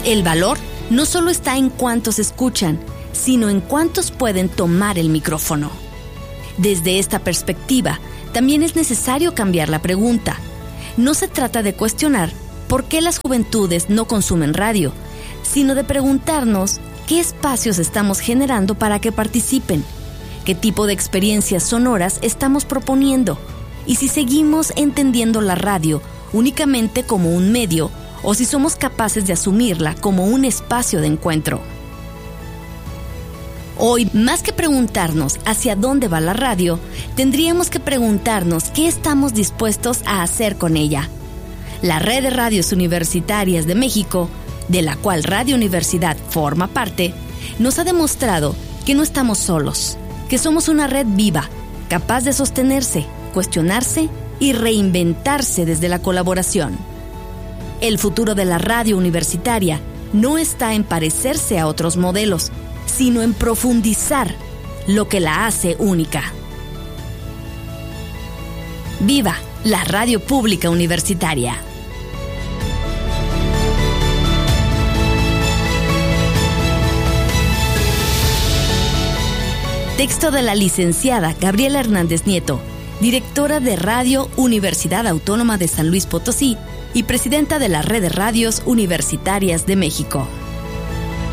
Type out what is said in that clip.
El valor no solo está en cuántos escuchan, sino en cuántos pueden tomar el micrófono. Desde esta perspectiva, también es necesario cambiar la pregunta. No se trata de cuestionar por qué las juventudes no consumen radio, sino de preguntarnos qué espacios estamos generando para que participen, qué tipo de experiencias sonoras estamos proponiendo y si seguimos entendiendo la radio únicamente como un medio o si somos capaces de asumirla como un espacio de encuentro. Hoy, más que preguntarnos hacia dónde va la radio, tendríamos que preguntarnos qué estamos dispuestos a hacer con ella. La Red de Radios Universitarias de México, de la cual Radio Universidad forma parte, nos ha demostrado que no estamos solos, que somos una red viva, capaz de sostenerse, cuestionarse y reinventarse desde la colaboración. El futuro de la radio universitaria no está en parecerse a otros modelos, sino en profundizar lo que la hace única. ¡Viva la radio pública universitaria! Texto de la licenciada Gabriela Hernández Nieto, directora de Radio Universidad Autónoma de San Luis Potosí y presidenta de la Red de Radios Universitarias de México.